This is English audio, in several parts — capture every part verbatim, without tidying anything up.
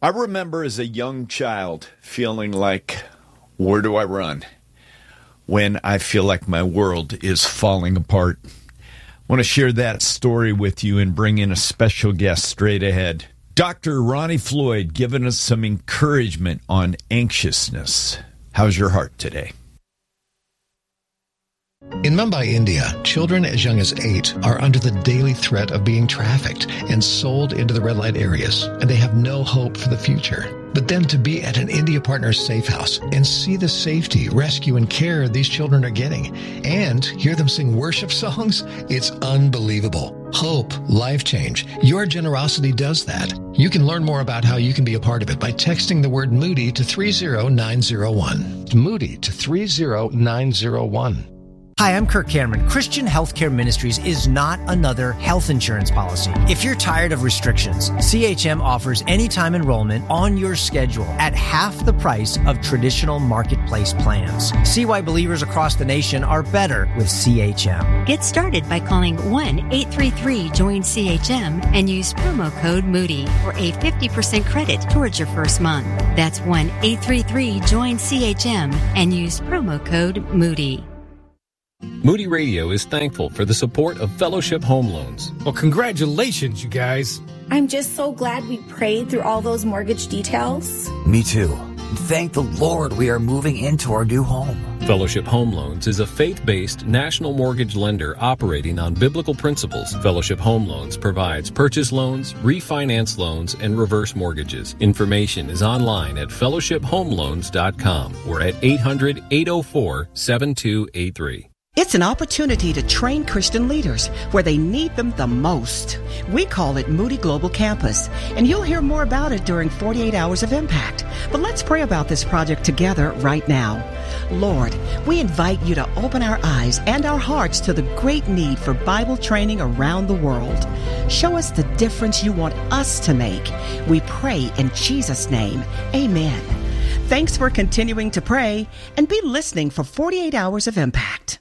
I remember as a young child feeling like, where do I run when I feel like my world is falling apart? I want to share that story with you and bring in a special guest straight ahead. Doctor Ronnie Floyd giving us some encouragement on anxiousness. How's your heart today? In Mumbai, India, children as young as eight are under the daily threat of being trafficked and sold into the red light areas, and they have no hope for the future. But then to be at an India Partners safe house and see the safety, rescue, and care these children are getting, and hear them sing worship songs, it's unbelievable. Hope, life change. Your generosity does that. You can learn more about how you can be a part of it by texting the word Moody to three zero nine zero one. Moody to three zero nine zero one. Hi, I'm Kirk Cameron. Christian Healthcare Ministries is not another health insurance policy. If you're tired of restrictions, C H M offers anytime enrollment on your schedule at half the price of traditional marketplace plans. See why believers across the nation are better with C H M. Get started by calling one eight three three join C H M and use promo code Moody for a fifty percent credit towards your first month. That's one eight three three join C H M and use promo code Moody. Moody Radio is thankful for the support of Fellowship Home Loans. Well, congratulations, you guys. I'm just so glad we prayed through all those mortgage details. Me too. Thank the Lord we are moving into our new home. Fellowship Home Loans is a faith-based national mortgage lender operating on biblical principles. Fellowship Home Loans provides purchase loans, refinance loans, and reverse mortgages. Information is online at fellowship home loans dot com or at eight hundred, eight oh four, seven two eight three. It's an opportunity to train Christian leaders where they need them the most. We call it Moody Global Campus, and you'll hear more about it during forty-eight Hours of Impact. But let's pray about this project together right now. Lord, we invite you to open our eyes and our hearts to the great need for Bible training around the world. Show us the difference you want us to make. We pray in Jesus' name. Amen. Thanks for continuing to pray, and be listening for forty-eight Hours of Impact.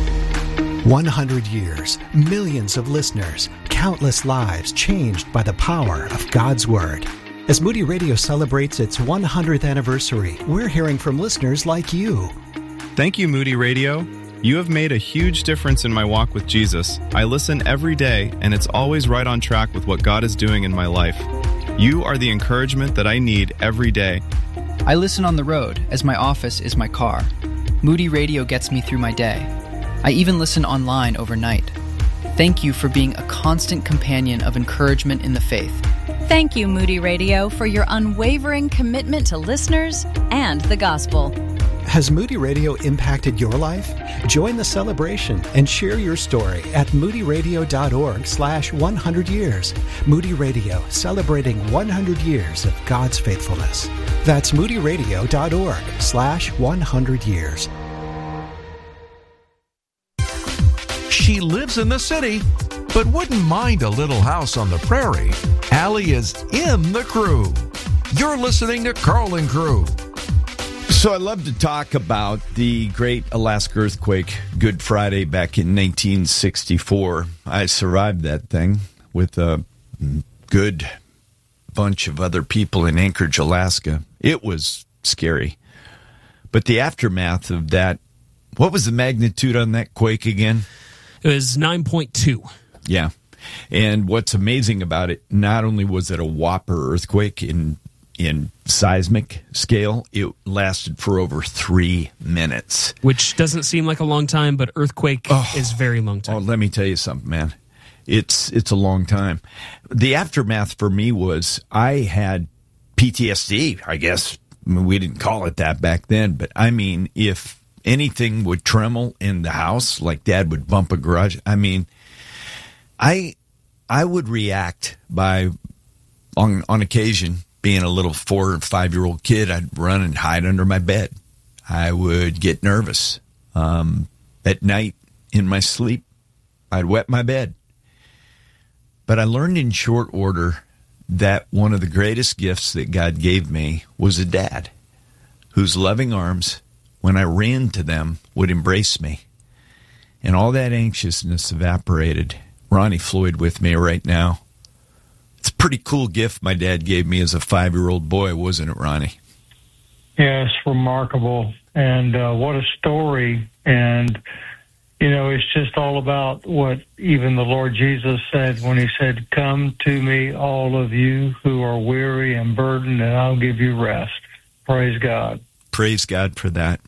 one hundred years, millions of listeners, countless lives changed by the power of God's Word. As Moody Radio celebrates its one hundredth anniversary, we're hearing from listeners like you. Thank you, Moody Radio. You have made a huge difference in my walk with Jesus. I listen every day, and it's always right on track with what God is doing in my life. You are the encouragement that I need every day. I listen on the road, as my office is my car. Moody Radio gets me through my day. I even listen online overnight. Thank you for being a constant companion of encouragement in the faith. Thank you, Moody Radio, for your unwavering commitment to listeners and the gospel. Has Moody Radio impacted your life? Join the celebration and share your story at moodyradio.org slash 100 years. Moody Radio, celebrating one hundred years of God's faithfulness. That's moodyradio.org slash 100 years. She lives in the city, but wouldn't mind a little house on the prairie. Allie is in the crew. You're listening to Carl and Crew. So I love to talk about the great Alaska earthquake, Good Friday, back in nineteen sixty-four. I survived that thing with a good bunch of other people in Anchorage, Alaska. It was scary. But the aftermath of that, what was the magnitude on that quake again? It was nine point two. Yeah. And what's amazing about it, not only was it a whopper earthquake in in seismic scale, it lasted for over three minutes. Which doesn't seem like a long time, but earthquake oh, is very long time. Oh, let me tell you something, man. It's it's a long time. The aftermath for me was I had P T S D, I guess. I mean, we didn't call it that back then, but I mean, if anything would tremble in the house, like Dad would bump a garage, I mean, I I would react by, on on occasion, being a little four or five-year-old kid, I'd run and hide under my bed. I would get nervous. Um, at night, in my sleep, I'd wet my bed. But I learned in short order that one of the greatest gifts that God gave me was a dad whose loving arms, when I ran to them, would embrace me. And all that anxiousness evaporated. Ronnie Floyd with me right now. It's pretty cool gift my dad gave me as a five-year-old boy, wasn't it, Ronnie? Yes, remarkable. And uh, what a story. And, you know, it's just all about what even the Lord Jesus said when he said, "Come to me, all of you who are weary and burdened, and I'll give you rest." Praise God. Praise God for that.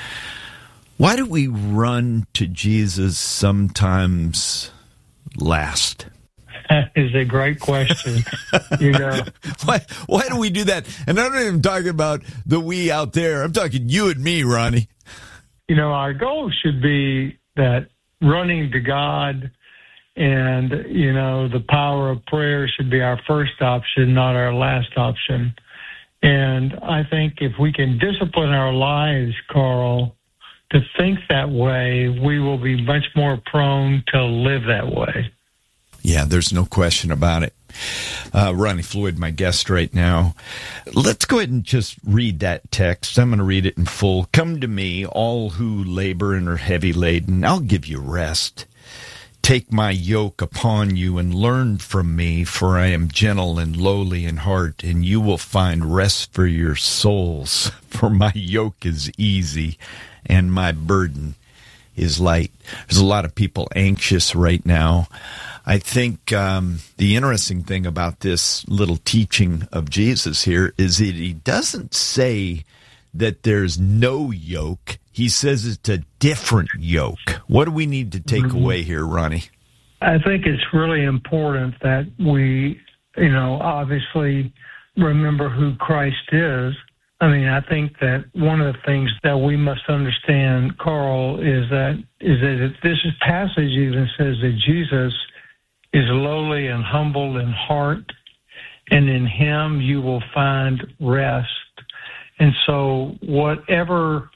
Why do we run to Jesus sometimes last? That is a great question. You know, why why do we do that? And I'm not even talking about the we out there. I'm talking you and me, Ronnie. You know, our goal should be that running to God and, you know, the power of prayer should be our first option, not our last option. And I think if we can discipline our lives, Carl, to think that way, we will be much more prone to live that way. Yeah, there's no question about it. Uh, Ronnie Floyd, my guest right now. Let's go ahead and just read that text. I'm going to read it in full. "Come to me, all who labor and are heavy laden. I'll give you rest. Take my yoke upon you and learn from me, for I am gentle and lowly in heart, and you will find rest for your souls. For my yoke is easy and my burden is light." There's a lot of people anxious right now. I think um, the interesting thing about this little teaching of Jesus here is that he doesn't say that there's no yoke. He says it's a different yoke. What do we need to take mm-hmm. away here, Ronnie? I think it's really important that we, you know, obviously remember who Christ is. I mean, I think that one of the things that we must understand, Carl, is that is that this passage even says that Jesus is lowly and humble in heart, and in him you will find rest. And so whatever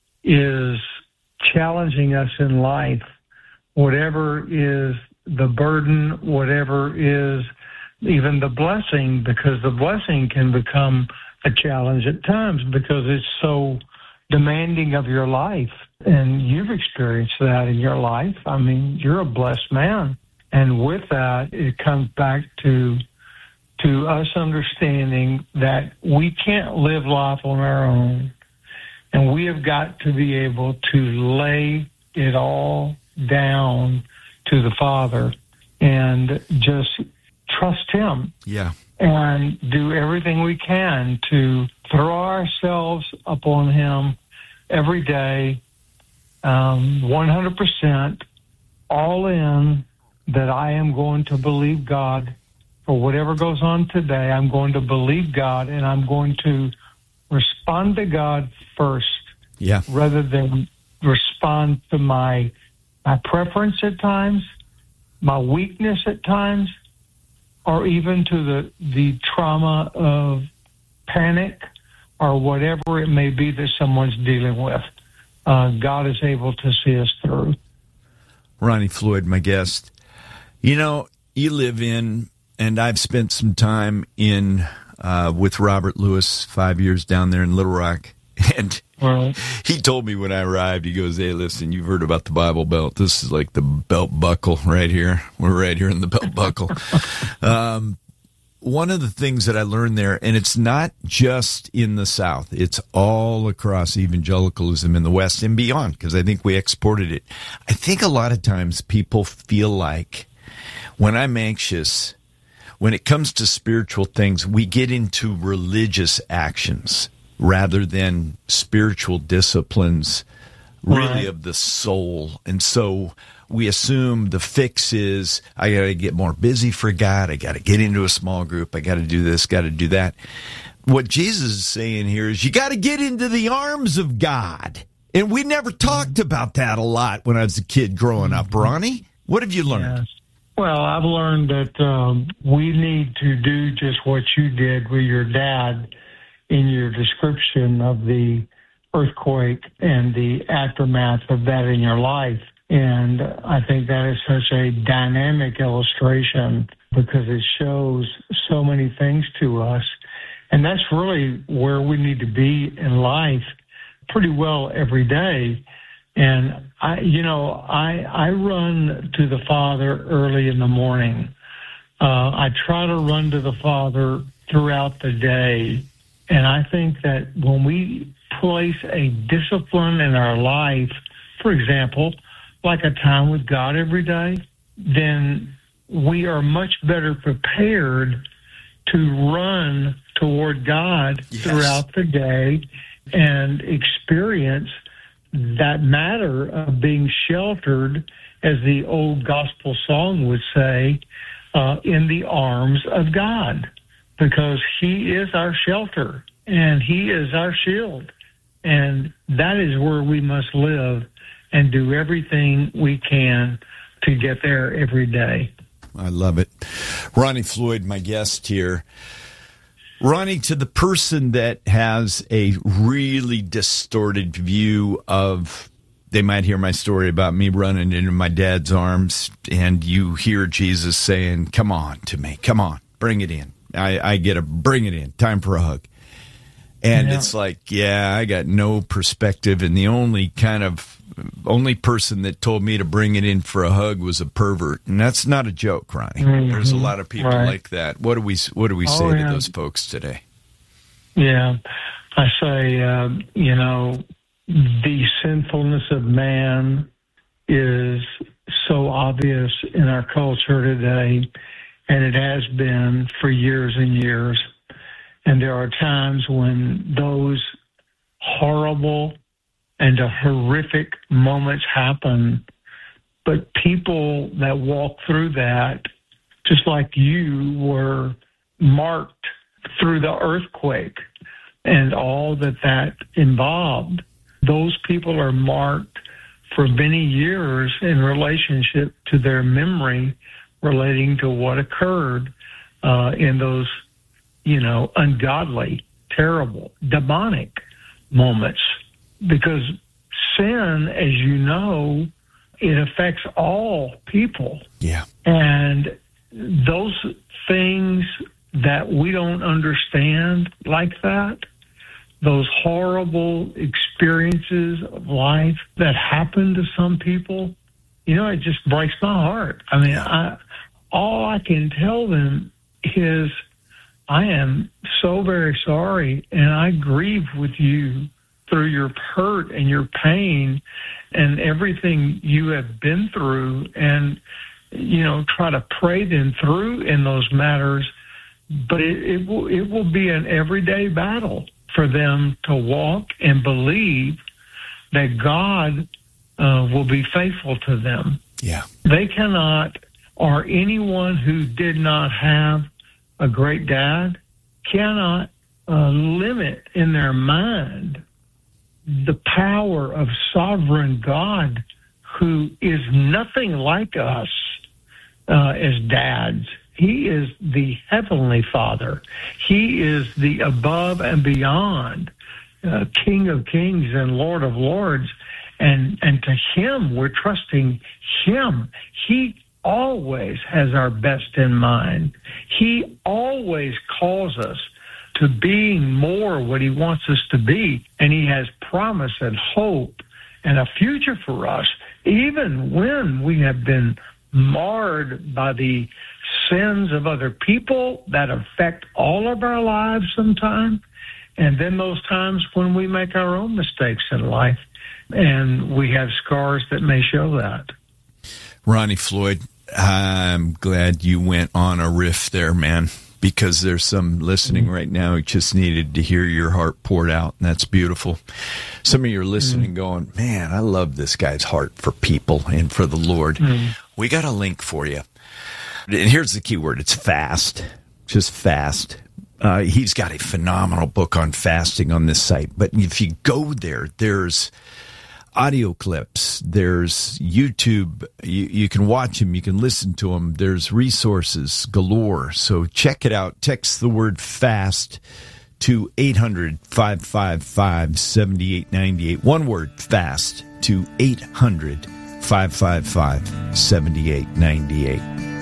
is challenging us in life, whatever is the burden, whatever is even the blessing, because the blessing can become a challenge at times because it's so demanding of your life. And you've experienced that in your life. I mean, you're a blessed man. And with that, it comes back to to us understanding that we can't live life on our own. And we have got to be able to lay it all down to the Father and just trust him. Yeah. And do everything we can to throw ourselves upon him every day, um, one hundred percent, all in, that I am going to believe God for whatever goes on today. I'm going to believe God, and I'm going to respond to God first, yeah, rather than respond to my my preference at times, my weakness at times, or even to the the trauma of panic or whatever it may be that someone's dealing with. Uh, God is able to see us through. Ronnie Floyd, my guest. You know, you live in, and I've spent some time in uh, with Robert Lewis, five years down there in Little Rock. And right. He told me when I arrived, he goes, "Hey, listen, you've heard about the Bible Belt. This is like the belt buckle right here. We're right here in the belt buckle." um, one of the things that I learned there, and it's not just in the South, it's all across evangelicalism in the West and beyond, because I think we exported it. I think a lot of times people feel like when I'm anxious, when it comes to spiritual things, we get into religious actions rather than spiritual disciplines, really, right. of the soul. And so we assume the fix is, I got to get more busy for God. I got to get into a small group. I got to do this, got to do that. What Jesus is saying here is you got to get into the arms of God. And we never talked about that a lot when I was a kid growing up. Ronnie, what have you learned? Yes. Well, I've learned that um, we need to do just what you did with your dad in your description of the earthquake and the aftermath of that in your life. And I think that is such a dynamic illustration because it shows so many things to us. And that's really where we need to be in life pretty well every day. And I, you know, I, I run to the Father early in the morning. Uh, I try to run to the Father throughout the day. And I think that when we place a discipline in our life, for example, like a time with God every day, then we are much better prepared to run toward God yes. throughout the day and experience that matter of being sheltered, as the old gospel song would say, uh, in the arms of God, because He is our shelter and He is our shield. And that is where we must live and do everything we can to get there every day. I love it. Ronnie Floyd, my guest here. Ronnie, to the person that has a really distorted view of, they might hear my story about me running into my dad's arms, and you hear Jesus saying, come on to me, come on, bring it in. I, I get a bring it in, time for a hug. And yeah. it's like, yeah, I got no perspective, and the only kind of, only person that told me to bring it in for a hug was a pervert. And that's not a joke, Ronnie. Mm-hmm. There's a lot of people right. like that. What do we, what do we oh, say yeah. to those folks today? Yeah, I say, uh, you know, the sinfulness of man is so obvious in our culture today, and it has been for years and years. And there are times when those horrible and horrific moments happen, but people that walk through that, just like you were marked through the earthquake and all that that involved, those people are marked for many years in relationship to their memory relating to what occurred uh, in those, you know, ungodly, terrible, demonic moments. Because sin, as you know, it affects all people. Yeah. And those things that we don't understand like that, those horrible experiences of life that happen to some people, you know, it just breaks my heart. I mean, I, all I can tell them is, I am so very sorry, and I grieve with you through your hurt and your pain and everything you have been through, and, you know, try to pray them through in those matters. But it, it will it will be an everyday battle for them to walk and believe that God uh, will be faithful to them. Yeah. They cannot, or anyone who did not have a great dad cannot uh, limit in their mind the power of sovereign God, who is nothing like us uh, as dads. He is the Heavenly Father. He is the above and beyond uh, King of Kings and Lord of Lords. And, and to Him, we're trusting Him. He always has our best in mind. He always calls us to being more what He wants us to be. And He has promise and hope and a future for us, even when we have been marred by the sins of other people that affect all of our lives sometimes. And then those times when we make our own mistakes in life and we have scars that may show that. Ronnie Floyd, I'm glad you went on a riff there, man, because there's some listening right now who just needed to hear your heart poured out, and that's beautiful. Some of you are listening mm. going, man, I love this guy's heart for people and for the Lord. Mm. We got a link for you. And here's the key word. It's fast, just fast. Uh, he's got a phenomenal book on fasting on this site. But if you go there, there's audio clips, there's YouTube, you, you can watch them, you can listen to them, there's resources galore. So check it out. Text the word fast to eight hundred, five five five, seven eight nine eight. One word, fast, to eight hundred, five five five, seven eight nine eight.